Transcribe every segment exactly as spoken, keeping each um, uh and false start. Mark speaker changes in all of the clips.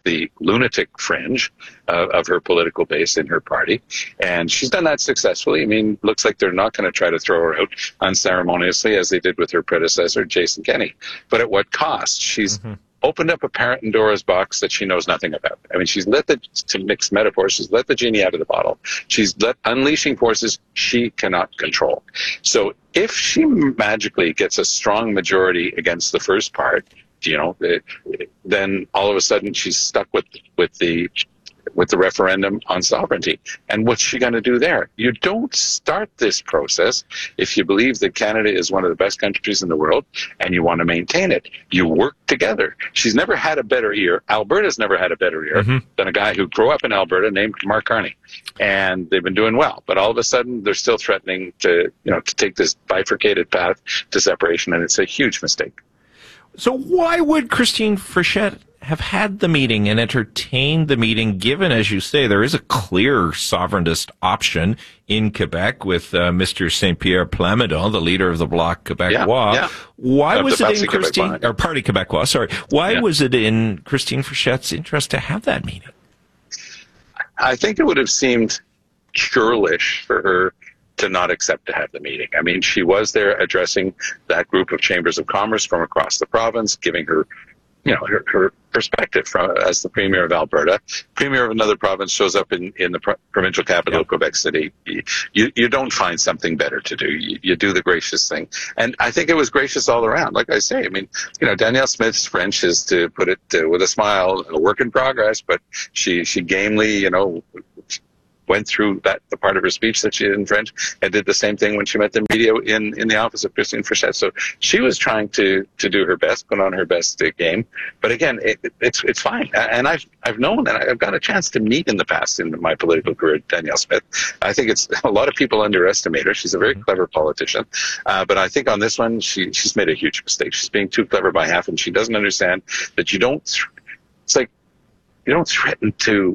Speaker 1: the lunatic fringe uh, of her political base in her party. And she's done that successfully. I mean, looks like they're not going to try to throw her out unceremoniously as they did with her predecessor, Jason Kenney. But at what cost? She's mm-hmm. opened up a Pandora's box that she knows nothing about. I mean, she's let the, to mix metaphors, she's let the genie out of the bottle. She's let unleashing forces she cannot control. So if she magically gets a strong majority against the first part, you know, then all of a sudden she's stuck with, with the, with the referendum on sovereignty. And what's she going to do there? You don't start this process if you believe that Canada is one of the best countries in the world and you want to maintain it. You work together. She's never had a better ear. Alberta's never had a better ear mm-hmm. than a guy who grew up in Alberta named Mark Carney. And they've been doing well. But all of a sudden, they're still threatening to, you know, to take this bifurcated path to separation, and it's a huge mistake.
Speaker 2: So why would Christine Frechette have had the meeting and entertained the meeting, given, as you say, there is a clear sovereigntist option in Quebec with uh, Mister Saint-Pierre Plamondon, the leader of the Bloc Québécois?
Speaker 1: Yeah, yeah.
Speaker 2: Why
Speaker 1: of
Speaker 2: was it
Speaker 1: Parti
Speaker 2: in Christine,
Speaker 1: Québécois.
Speaker 2: or Parti Québécois, sorry, why yeah. was it in Christine Frechette's interest to have that meeting?
Speaker 1: I think it would have seemed churlish for her to not accept to have the meeting. I mean, she was there addressing that group of chambers of commerce from across the province, giving her, you know, her, her perspective from, as the Premier of Alberta. Premier of another province shows up in, in the pro- provincial capital, yep. Quebec City. You, you don't find something better to do. You, you do the gracious thing. And I think it was gracious all around. Like I say, I mean, you know, Danielle Smith's French is, to put it uh, with a smile, a work in progress, but she, she gamely, you know, went through that the part of her speech that she did in French and did the same thing when she met the media in, in the office of Christine Frechette. So she was trying to, to do her best, put on her best uh, game. But again, it, it's it's fine. And I've I've known and I've got a chance to meet in the past in my political career Danielle Smith. I think it's a lot of people underestimate her. She's a very clever politician. Uh, but I think on this one, she she's made a huge mistake. She's being too clever by half, and she doesn't understand that you don't, it's like, you don't threaten to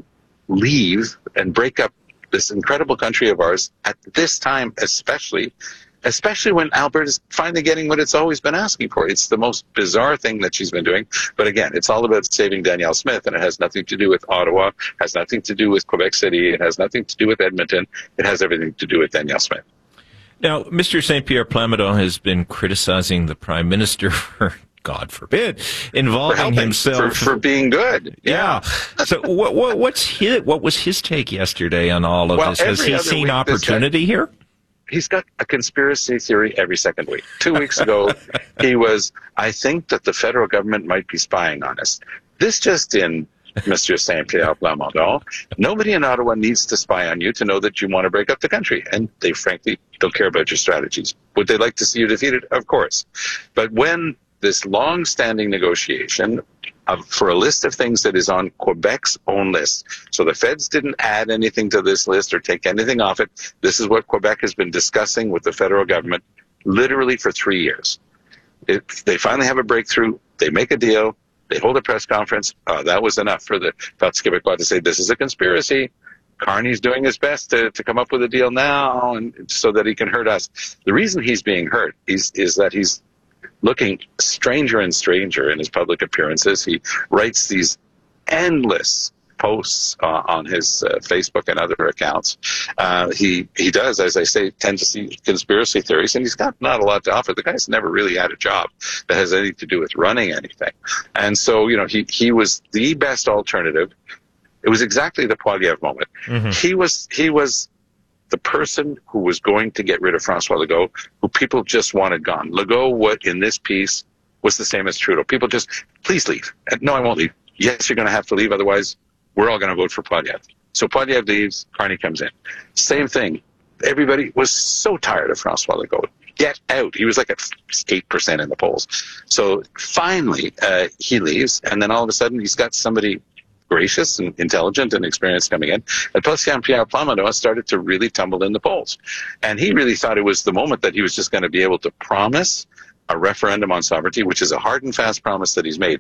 Speaker 1: leave and break up this incredible country of ours at this time, especially, especially when Alberta's finally getting what it's always been asking for. It's the most bizarre thing that she's been doing. But again, it's all about saving Danielle Smith, and it has nothing to do with Ottawa, has nothing to do with Quebec City, it has nothing to do with Edmonton. It has everything to do with Danielle Smith.
Speaker 2: Now, Mister Saint-Pierre Plamondon has been criticizing the Prime Minister for, God forbid, involving
Speaker 1: for helping,
Speaker 2: himself
Speaker 1: for, for being good.
Speaker 2: Yeah. yeah. So, what, what what's his what was his take yesterday on all of
Speaker 1: well,
Speaker 2: this? Has he seen opportunity guy, here?
Speaker 1: He's got a conspiracy theory every second week. Two weeks ago, he was, I think that the federal government might be spying on us. This just in, Mister Saint-Pierre Plamondon. Nobody in Ottawa needs to spy on you to know that you want to break up the country, and they frankly don't care about your strategies. Would they like to see you defeated? Of course. But when this long-standing negotiation of, for a list of things that is on Quebec's own list. So the feds didn't add anything to this list or take anything off it. This is what Quebec has been discussing with the federal government literally for three years. It, they finally have a breakthrough. They make a deal. They hold a press conference. Uh, that was enough for the Parti Québécois to say this is a conspiracy. Carney's doing his best to, to come up with a deal now, and so that he can hurt us. The reason he's being hurt is, is that he's looking stranger and stranger in his public appearances. He writes these endless posts uh, on his uh, Facebook and other accounts. Uh, he he does, as I say, tend to see conspiracy theories, and he's got not a lot to offer. The guy's never really had a job that has anything to do with running anything. And so, you know, he, he was the best alternative. It was exactly the Poilievre moment. Mm-hmm. He was he was the person who was going to get rid of François Legault, who people just wanted gone. Legault, what in this piece was the same as Trudeau. People just, please leave. And, no, I won't leave. Yes, you're going to have to leave. Otherwise, we're all going to vote for Poilievre. So Poilievre leaves, Carney comes in. Same thing. Everybody was so tired of François Legault. Get out. He was like at eight percent in the polls. So finally, uh, he leaves, and then all of a sudden he's got somebody gracious and intelligent and experienced coming in. And plus, Pierre Plamondon started to really tumble in the polls. And he really thought it was the moment that he was just going to be able to promise a referendum on sovereignty, which is a hard and fast promise that he's made.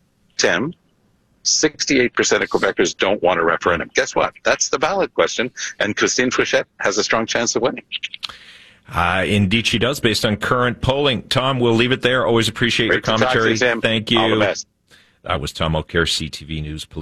Speaker 1: Tim, sixty-eight percent of Quebecers don't want a referendum. Guess what? That's the ballot question, and Christine Frechette has a strong chance of winning.
Speaker 2: Uh, indeed she does, based on current polling. Tom, we'll leave it there. Always appreciate
Speaker 1: Great
Speaker 2: your commentary.
Speaker 1: To talk to you, Tim.
Speaker 2: Thank you.
Speaker 1: All the best.
Speaker 2: That was Tom Mulcair, C T V News.